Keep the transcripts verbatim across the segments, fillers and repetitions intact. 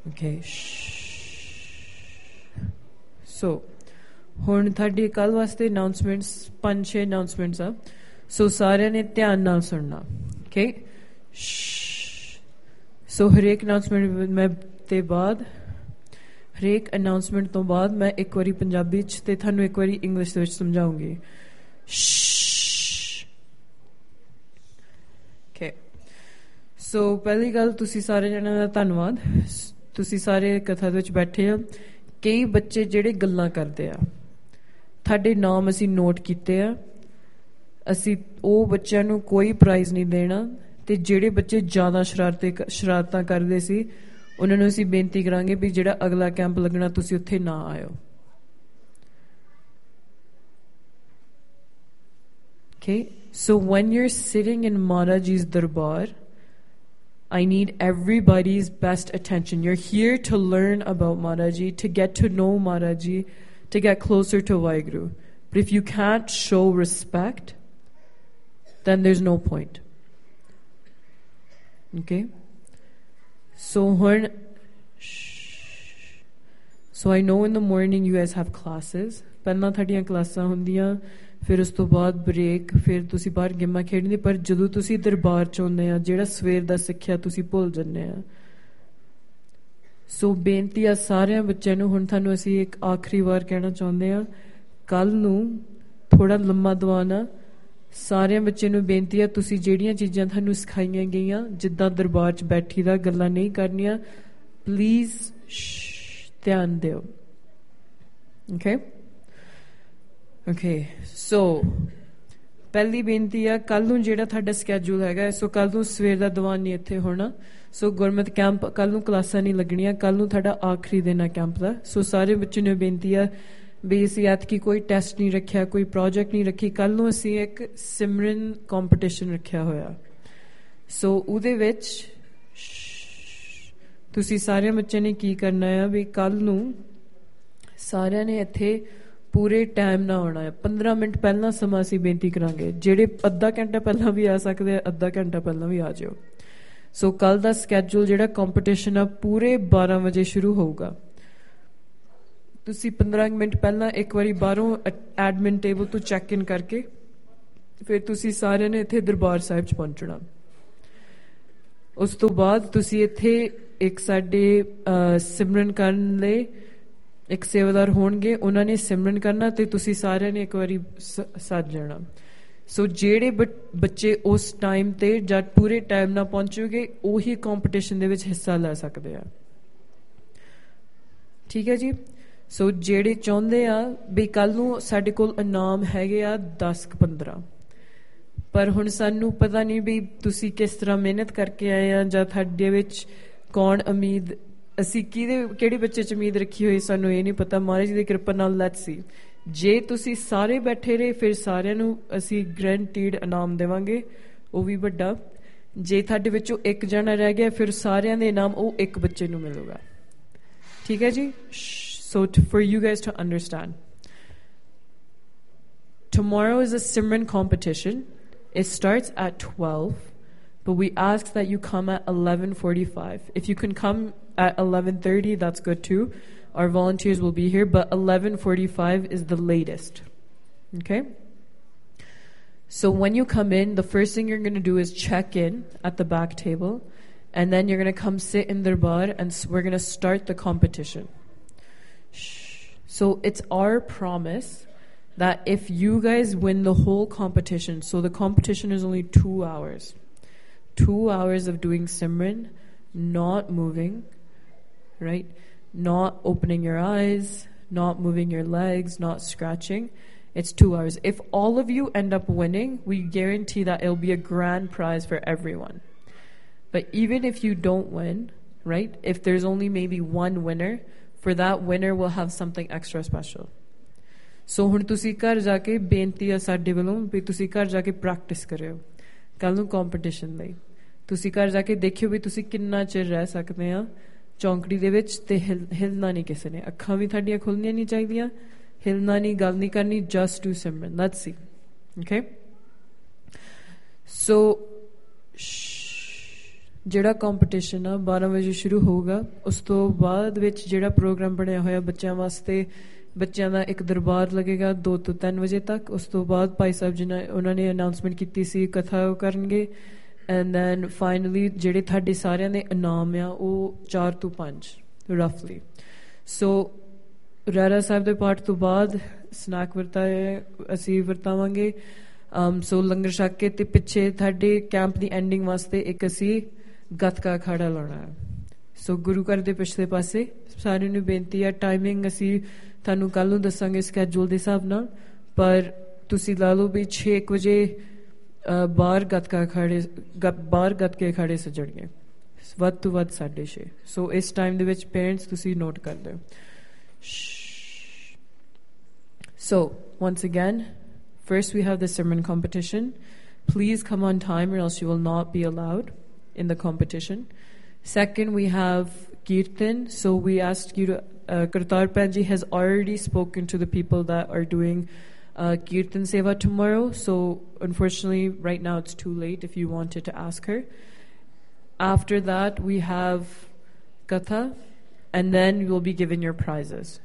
Okay. So ਹੁਣ ਤੁਹਾਡੀ ਕੱਲ ਵਾਸਤੇ ਅਨਾਊਂਸਮੈਂਟਸ ਪੰਜ ਛੇ ਅਨਾਊਂਸਮੈਂਟਸ ਆ ਸੋ ਸਾਰਿਆਂ ਨੇ ਧਿਆਨ ਨਾਲ ਸੁਣਨਾ ਓਕੇ ਸੋ ਹਰੇਕ ਅਨਾਊਂਸਮੈਂਟ ਮੈਂ ਤੇ ਬਾਅਦ ਹਰੇਕ ਅਨਾਊਂਸਮੈਂਟ ਤੋਂ ਬਾਅਦ ਮੈਂ ਇੱਕ ਵਾਰੀ ਪੰਜਾਬੀ 'ਚ ਤੇ ਤੁਹਾਨੂੰ ਇੱਕ ਵਾਰੀ ਇੰਗਲਿਸ਼ ਦੇ ਵਿੱਚ ਸਮਝਾਉਂਗੀ ਓਕੇ ਸੋ ਪਹਿਲੀ ਗੱਲ ਤੁਸੀਂ ਸਾਰੇ ਜਣਿਆਂ ਦਾ ਧੰਨਵਾਦ ਤੁਸੀਂ ਸਾਰੇ ਕਥਾ ਦੇ ਵਿੱਚ ਬੈਠੇ ਆ ਕਈ ਬੱਚੇ ਜਿਹੜੇ ਗੱਲਾਂ ਕਰਦੇ ਆ ਤੁਹਾਡੇ ਨਾਮ ਅਸੀਂ ਨੋਟ ਕੀਤੇ ਆ ਅਸੀਂ ਉਹ ਬੱਚਿਆਂ ਨੂੰ ਕੋਈ ਪ੍ਰਾਈਜ਼ ਨਹੀਂ ਦੇਣਾ ਅਤੇ ਜਿਹੜੇ ਬੱਚੇ ਜ਼ਿਆਦਾ ਸ਼ਰਾਰਤੇ ਸ਼ਰਾਰਤਾਂ ਕਰਦੇ ਸੀ ਉਹਨਾਂ ਨੂੰ ਅਸੀਂ ਬੇਨਤੀ ਕਰਾਂਗੇ ਵੀ ਜਿਹੜਾ ਅਗਲਾ ਕੈਂਪ ਲੱਗਣਾ ਤੁਸੀਂ ਉੱਥੇ ਨਾ ਆਇਓ okay so when you're sitting in Maraji's darbar I need everybody's best attention. You're here to learn about Maharaji, to get to know Maharaji, to get closer to Waheguru. But if you can't show respect, then there's no point. Okay? So, so I know in the morning you guys have classes. ਪਹਿਲਾਂ ਤੁਹਾਡੀਆਂ ਕਲਾਸਾਂ ਹੁੰਦੀਆਂ ਫਿਰ ਉਸ ਤੋਂ ਬਾਅਦ break ਫਿਰ ਤੁਸੀਂ ਬਾਹਰ ਗੇਮਾਂ ਖੇਡਦੇ ਪਰ ਜਦੋਂ ਤੁਸੀਂ ਦਰਬਾਰ 'ਚ ਆਉਂਦੇ ਆ ਜਿਹੜਾ ਸਵੇਰ ਦਾ ਸਿੱਖਿਆ ਤੁਸੀਂ ਭੁੱਲ ਜਾਂਦੇ ਆ ਸੋ ਬੇਨਤੀ ਆ ਸਾਰਿਆਂ ਬੱਚਿਆਂ ਨੂੰ ਹੁਣ ਤੁਹਾਨੂੰ ਅਸੀਂ ਇੱਕ ਆਖਰੀ ਵਾਰ ਕਹਿਣਾ ਚਾਹੁੰਦੇ ਆ ਕੱਲ੍ਹ ਨੂੰ ਥੋੜ੍ਹਾ ਲੰਮਾ ਦਵਾਨਾ ਸਾਰਿਆਂ ਬੱਚਿਆਂ ਨੂੰ ਬੇਨਤੀ ਆ ਤੁਸੀਂ ਜਿਹੜੀਆਂ ਚੀਜ਼ਾਂ ਤੁਹਾਨੂੰ ਸਿਖਾਈਆਂ ਗਈਆਂ ਜਿੱਦਾਂ ਦਰਬਾਰ 'ਚ ਬੈਠੀ ਦਾ ਗੱਲਾਂ ਨਹੀਂ ਕਰਨੀਆਂ ਪਲੀਜ਼ ਧਿਆਨ ਦਿਓ ਓਕੇ ਓਕੇ ਸੋ ਪਹਿਲੀ ਬੇਨਤੀ ਆ ਕੱਲ੍ਹ ਨੂੰ ਜਿਹੜਾ ਤੁਹਾਡਾ ਸਕੈਜੂਲ ਹੈਗਾ ਸੋ ਕੱਲ੍ਹ ਨੂੰ ਸਵੇਰ ਦਾ ਦੀਵਾਨ ਨਹੀਂ ਇੱਥੇ ਹੋਣਾ ਸੋ ਗੁਰਮਤਿ ਕੈਂਪ ਕੱਲ੍ਹ ਨੂੰ ਕਲਾਸਾਂ ਨਹੀਂ ਲੱਗਣੀਆਂ ਕੱਲ੍ਹ ਨੂੰ ਤੁਹਾਡਾ ਆਖਰੀ ਦਿਨ ਆ ਕੈਂਪ ਦਾ ਸੋ ਸਾਰੇ ਬੱਚੇ ਨੂੰ ਬੇਨਤੀ ਆ ਵੀ ਅਸੀਂ ਐਤਕੀ ਕੋਈ ਟੈਸਟ ਨਹੀਂ ਰੱਖਿਆ ਕੋਈ ਪ੍ਰੋਜੈਕਟ ਨਹੀਂ ਰੱਖੀ ਕੱਲ੍ਹ ਨੂੰ ਅਸੀਂ ਇੱਕ ਸਿਮਰਨ ਕੰਪੀਟੀਸ਼ਨ ਰੱਖਿਆ ਹੋਇਆ ਸੋ ਉਹਦੇ ਵਿੱਚ ਤੁਸੀਂ ਸਾਰਿਆਂ ਬੱਚਿਆਂ ਨੇ ਕੀ ਕਰਨਾ ਆ ਵੀ ਕੱਲ੍ਹ ਨੂੰ ਸਾਰਿਆਂ ਨੇ ਇੱਥੇ ਪੂਰੇ ਟਾਈਮ ਨਾਲ ਆਉਣਾ ਹੈ ਪੰਦਰਾਂ ਮਿੰਟ ਪਹਿਲਾਂ ਸਮਾਂ ਅਸੀਂ ਬੇਨਤੀ ਕਰਾਂਗੇ ਜਿਹੜੇ ਅੱਧਾ ਘੰਟਾ ਪਹਿਲਾਂ ਵੀ ਆ ਸਕਦੇ ਆ ਅੱਧਾ ਘੰਟਾ ਪਹਿਲਾਂ ਵੀ ਆ ਜਾਓ ਸੋ ਕੱਲ੍ਹ ਦਾ ਸਕੈਜੂਲ ਜਿਹੜਾ ਕੰਪੀਟੀਸ਼ਨ ਆ ਪੂਰੇ ਬਾਰਾਂ ਵਜੇ ਸ਼ੁਰੂ ਹੋਊਗਾ ਤੁਸੀਂ ਪੰਦਰਾਂ ਮਿੰਟ ਪਹਿਲਾਂ ਇੱਕ ਵਾਰੀ ਬਾਹਰੋਂ ਐਡਮਿਨ ਟੇਬਲ ਤੋਂ ਚੈੱਕ ਇਨ ਕਰਕੇ ਫਿਰ ਤੁਸੀਂ ਸਾਰਿਆਂ ਨੇ ਇੱਥੇ ਦਰਬਾਰ ਸਾਹਿਬ 'ਚ ਪਹੁੰਚਣਾ ਉਸ ਤੋਂ ਬਾਅਦ ਤੁਸੀਂ ਇੱਥੇ ਇੱਕ ਸਾਡੇ ਸਿਮਰਨ ਕਰਨ ਲਈ ਇੱਕ ਸੇਵਾਦਾਰ ਹੋਣਗੇ ਉਹਨਾਂ ਨੇ ਸਿਮਰਨ ਕਰਨਾ ਅਤੇ ਤੁਸੀਂ ਸਾਰਿਆਂ ਨੇ ਇੱਕ ਵਾਰੀ ਸ ਸੱਜ ਜਾਣਾ ਸੋ ਜਿਹੜੇ ਬ ਬੱਚੇ ਉਸ ਟਾਈਮ 'ਤੇ ਜਦ ਪੂਰੇ ਟਾਈਮ ਨਾਲ ਪਹੁੰਚੋਗੇ ਉਹੀ ਕੰਪੀਟੀਸ਼ਨ ਦੇ ਵਿੱਚ ਹਿੱਸਾ ਲੈ ਸਕਦੇ ਆ ਠੀਕ ਹੈ ਜੀ ਸੋ ਜਿਹੜੇ ਚਾਹੁੰਦੇ ਆ ਵੀ ਕੱਲ੍ਹ ਨੂੰ ਸਾਡੇ ਕੋਲ ਇਨਾਮ ਹੈਗੇ ਆ ਦਸ ਕੁ ਪੰਦਰਾਂ ਪਰ ਹੁਣ ਸਾਨੂੰ ਪਤਾ ਨਹੀਂ ਵੀ ਤੁਸੀਂ ਕਿਸ ਤਰ੍ਹਾਂ ਮਿਹਨਤ ਕਰਕੇ ਆਏ ਆ ਜਾਂ ਤੁਹਾਡੇ ਵਿੱਚ ਕੌਣ ਉਮੀਦ ਅਸੀਂ ਕਿਹਦੇ ਕਿਹੜੇ ਬੱਚੇ 'ਚ ਉਮੀਦ ਰੱਖੀ ਹੋਈ ਸਾਨੂੰ ਇਹ ਨਹੀਂ ਪਤਾ ਮਹਾਰਾਜ ਦੀ ਕਿਰਪਾ ਨਾਲ ਲੈਟਸ ਸੀ ਜੇ ਤੁਸੀਂ ਸਾਰੇ ਬੈਠੇ ਰਹੇ ਫਿਰ ਸਾਰਿਆਂ ਨੂੰ ਅਸੀਂ ਗਰੰਟੀਡ ਇਨਾਮ ਦੇਵਾਂਗੇ ਉਹ ਵੀ ਵੱਡਾ ਜੇ ਤੁਹਾਡੇ ਵਿੱਚੋਂ ਇੱਕ ਜਣਾ ਰਹਿ ਗਿਆ ਫਿਰ ਸਾਰਿਆਂ ਦੇ ਇਨਾਮ ਉਹ ਇੱਕ ਬੱਚੇ ਨੂੰ ਮਿਲੂਗਾ ਠੀਕ ਹੈ ਜੀ ਸੋ for you guys to understand tomorrow is a Simran competition it starts at twelve but we ask that you come at eleven forty-five if you can come at eleven thirty that's good too our volunteers will be here but eleven forty-five is the latest okay so when you come in the first thing you're going to do is check in at the back table and then you're going to come sit in darbar and we're going to start the competition so it's our promise that if you guys win the whole competition so the competition is only two hours two hours of doing Simran not moving right not opening your eyes not moving your legs not scratching it's two hours if all of you end up winning we guarantee that it'll be a grand prize for everyone but even if you don't win right if there's only maybe one winner for that winner we'll have something extra special so ਹੁਣ ਤੁਸੀਂ ਘਰ ਜਾ ਕੇ ਬੇਨਤੀ ਆ ਸਾਡੇ ਵੱਲੋਂ ਵੀ ਤੁਸੀਂ ਘਰ ਜਾ ਕੇ ਪ੍ਰੈਕਟਿਸ ਕਰਿਓ ਕੱਲ੍ਹ ਨੂੰ ਕੰਪੀਟੀਸ਼ਨ ਲਈ ਤੁਸੀਂ ਘਰ ਜਾ ਕੇ ਦੇਖਿਓ ਵੀ ਤੁਸੀਂ ਕਿੰਨਾ ਚਿਰ ਰਹਿ ਸਕਦੇ ਆ ਚੌਂਕੜੀ ਦੇ ਵਿੱਚ ਤੇ ਹਿਲ ਹਿਲਣਾ ਨਹੀਂ ਕਿਸੇ ਨੇ ਅੱਖਾਂ ਵੀ ਤੁਹਾਡੀਆਂ ਖੁੱਲ੍ਹਣੀਆਂ ਨਹੀਂ ਚਾਹੀਦੀਆਂ ਹਿਲਣਾ ਨਹੀਂ ਗੱਲ ਨਹੀਂ ਕਰਨੀ just do Simran let's see okay so ਜਿਹੜਾ ਕੰਪੀਟੀਸ਼ਨ ਆ ਬਾਰਾਂ ਵਜੇ ਸ਼ੁਰੂ ਹੋਊਗਾ। ਉਸ ਤੋਂ ਬਾਅਦ ਵਿੱਚ ਜਿਹੜਾ ਪ੍ਰੋਗਰਾਮ ਬਣਿਆ ਹੋਇਆ ਬੱਚਿਆਂ ਵਾਸਤੇ, ਬੱਚਿਆਂ ਦਾ ਇੱਕ ਦਰਬਾਰ ਲੱਗੇਗਾ ਦੋ ਤੋਂ ਤਿੰਨ ਵਜੇ ਤੱਕ। ਉਸ ਤੋਂ ਬਾਅਦ ਭਾਈ ਸਾਹਿਬ ਜੀ ਨੇ ਉਹਨਾਂ ਨੇ ਅਨਾਊਂਸਮੈਂਟ ਕੀਤੀ ਸੀ ਕਥਾ ਉਹ ਕਰਨਗੇ। ਐਂਡ ਦੈਨ ਫਾਈਨਲੀ ਜਿਹੜੇ ਤੁਹਾਡੇ ਸਾਰਿਆਂ ਦੇ ਇਨਾਮ ਆ ਉਹ ਚਾਰ ਤੋਂ ਪੰਜ ਰਫਲੀ। ਸੋ ਰਹਿਰਾ ਸਾਹਿਬ ਦੇ ਪਾਠ ਤੋਂ ਬਾਅਦ ਸਨੈਕ ਵਰਤਾ ਅਸੀਂ ਵਰਤਾਵਾਂਗੇ। ਸੋ ਲੰਗਰ ਛਕ ਕੇ ਅਤੇ ਪਿੱਛੇ ਤੁਹਾਡੇ ਕੈਂਪ ਦੀ ਐਂਡਿੰਗ ਵਾਸਤੇ ਇੱਕ ਅਸੀਂ ਗੱਤਕਾ ਅਖਾੜਾ ਲਾਉਣਾ ਹੈ। ਸੋ ਗੁਰੂ ਘਰ ਦੇ ਪਿਛਲੇ ਪਾਸੇ ਸਾਰਿਆਂ ਨੂੰ ਬੇਨਤੀ ਹੈ, ਟਾਈਮਿੰਗ ਅਸੀਂ ਤੁਹਾਨੂੰ ਕੱਲ੍ਹ ਨੂੰ ਦੱਸਾਂਗੇ ਸਕੈਜੂਲ ਦੇ ਹਿਸਾਬ ਨਾਲ, ਪਰ ਤੁਸੀਂ ਲਾ ਲਓ ਵੀ ਛੇ ਕੁ ਵਜੇ ਬਾਹਰ ਗੱਤਕਾ ਅਖਾੜੇ ਗ ਬਾਹਰ ਗੱਤਕੇ ਅਖਾੜੇ ਸੱਜਣਗੇ, ਵੱਧ ਤੋਂ ਵੱਧ ਸਾਢੇ ਛੇ। ਸੋ ਇਸ ਟਾਈਮ ਦੇ ਵਿੱਚ ਪੇਰੈਂਟਸ ਤੁਸੀਂ ਨੋਟ ਕਰ ਲਿਓ। So once again, first we have the sermon competition. Please come on time or else you will not be allowed in the competition. Second, we have Kirtan. So we asked you to, uh, Kartar Panji has already spoken to the people that are doing uh, Kirtan Seva tomorrow. So unfortunately, right now it's too late if you wanted to ask her. After that, we have Katha, and then you will be given your prizes.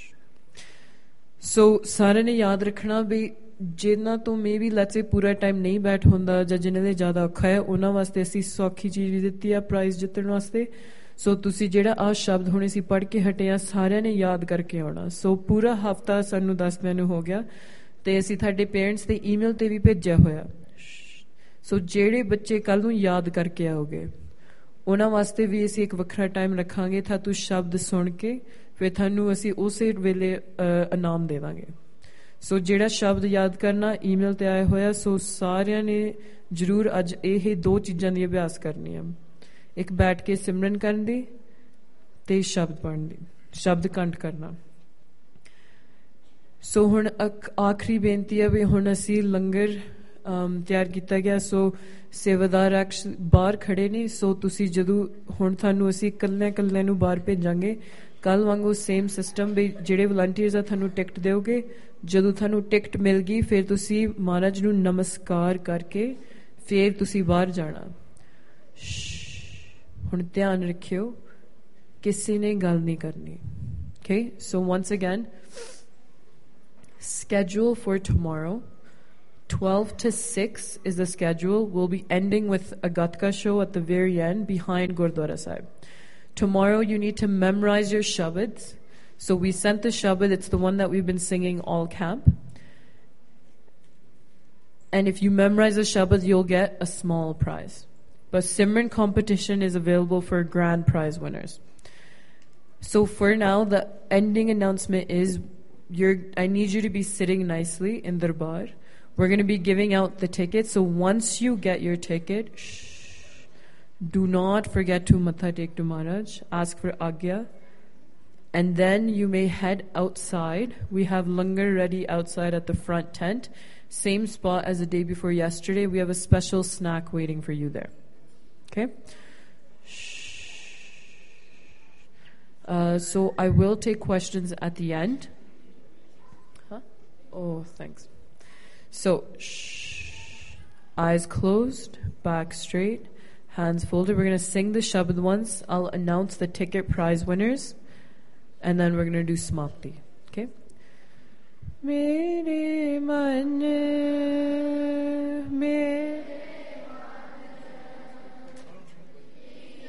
ਸੋ ਸਾਰਿਆਂ ਨੇ ਯਾਦ ਰੱਖਣਾ ਵੀ ਜਿਨ੍ਹਾਂ ਤੋਂ ਮੇ ਵੀ let's ਸੇ ਪੂਰਾ time ਨਹੀਂ ਬੈਠ ਹੁੰਦਾ ਜਾਂ ਜਿਨ੍ਹਾਂ ਦੇ ਜ਼ਿਆਦਾ ਔਖਾ ਹੈ ਉਹਨਾਂ ਵਾਸਤੇ ਅਸੀਂ ਸੌਖੀ ਚੀਜ਼ ਵੀ ਦਿੱਤੀ ਆ ਪ੍ਰਾਈਜ਼ ਜਿੱਤਣ ਵਾਸਤੇ। ਸੋ ਤੁਸੀਂ ਜਿਹੜਾ ਆਹ ਸ਼ਬਦ ਹੁਣੇ ਅਸੀਂ ਪੜ੍ਹ ਕੇ ਹਟੇ ਆ ਸਾਰਿਆਂ ਨੇ ਯਾਦ ਕਰਕੇ ਆਉਣਾ। ਸੋ ਪੂਰਾ ਹਫ਼ਤਾ ਸਾਨੂੰ ਦੱਸਦਿਆਂ ਨੂੰ ਹੋ ਗਿਆ ਅਤੇ ਅਸੀਂ ਤੁਹਾਡੇ ਪੇਰੈਂਟਸ ਦੇ ਈਮੇਲ 'ਤੇ ਵੀ ਭੇਜਿਆ ਹੋਇਆ। ਸੋ ਜਿਹੜੇ ਬੱਚੇ ਕੱਲ੍ਹ ਨੂੰ ਯਾਦ ਕਰਕੇ ਆਓਗੇ ਉਹਨਾਂ ਵਾਸਤੇ ਵੀ ਅਸੀਂ ਇੱਕ ਵੱਖਰਾ ਟਾਈਮ ਰੱਖਾਂਗੇ ਤਾਂ ਤੂੰ ਸ਼ਬਦ ਸੁਣ ਕੇ ਫਿਰ ਤੁਹਾਨੂੰ ਅਸੀਂ ਉਸੇ ਵੇਲੇ ਇਨਾਮ ਦੇਵਾਂਗੇ। ਸੋ ਜਿਹੜਾ ਸ਼ਬਦ ਯਾਦ ਕਰਨਾ ਈਮੇਲ 'ਤੇ ਆਇਆ ਹੋਇਆ, ਸੋ ਸਾਰਿਆਂ ਨੇ ਜ਼ਰੂਰ ਅੱਜ ਇਹ ਦੋ ਚੀਜ਼ਾਂ ਦੀ ਅਭਿਆਸ ਕਰਨੀ ਆ, ਇੱਕ ਬੈਠ ਕੇ ਸਿਮਰਨ ਕਰਨ ਦੀ ਅਤੇ ਸ਼ਬਦ ਪੜ੍ਹਨ ਦੀ, ਸ਼ਬਦ ਕੰਠ ਕਰਨਾ। ਸੋ ਹੁਣ ਆਖਰੀ ਬੇਨਤੀ ਹੈ ਵੀ ਹੁਣ ਅਸੀਂ ਲੰਗਰ ਤਿਆਰ ਕੀਤਾ ਗਿਆ। ਸੋ ਸੇਵਾਦਾਰ ਐਕਸ਼ ਬਾਹਰ ਖੜ੍ਹੇ ਨੇ। ਸੋ ਤੁਸੀਂ ਜਦੋਂ ਹੁਣ ਤੁਹਾਨੂੰ ਅਸੀਂ ਇਕੱਲਿਆਂ ਇਕੱਲਿਆਂ ਨੂੰ ਬਾਹਰ ਭੇਜਾਂਗੇ ਕੱਲ੍ਹ ਵਾਂਗੂ ਸੇਮ ਸਿਸਟਮ ਵੀ ਜਿਹੜੇ ਵਲੰਟੀਅਰਸ ਆ ਤੁਹਾਨੂੰ ਟਿਕਟ ਦਿਓਗੇ। ਜਦੋਂ ਤੁਹਾਨੂੰ ਟਿਕਟ ਮਿਲ ਗਈ ਫਿਰ ਤੁਸੀਂ ਮਹਾਰਾਜ ਨੂੰ ਨਮਸਕਾਰ ਕਰਕੇ ਫਿਰ ਤੁਸੀਂ ਬਾਹਰ ਜਾਣਾ। ਹੁਣ ਧਿਆਨ ਰੱਖਿਓ ਕਿਸੇ ਨੇ ਗੱਲ ਨਹੀਂ ਕਰਨੀ। Okay, so once again, schedule for tomorrow, twelve to six is the schedule. We'll be ending with a Gatka show at the very end behind Gurdwara Sahib. Tomorrow you need to memorize your shabads. So we sent the shabad, it's the one that we've been singing all camp. And if you memorize the shabad, you'll get a small prize. But Simran competition is available for grand prize winners. So for now, the ending announcement is you're, I need you to be sitting nicely in Darbar. We're going to be giving out the tickets. So once you get your ticket, shh, do not forget to Matha take to Maharaj. Ask for Agya. And then you may head outside. We have langar ready outside at the front tent. Same spot as the day before yesterday. We have a special snack waiting for you there. Okay? Uh, so I will take questions at the end. Huh? Oh, thanks. So, shh. Eyes closed, back straight, hands folded. We're going to sing the Shabad once. I'll announce the ticket prize winners. And then we're going to do Smakti. Okay? Mere man mein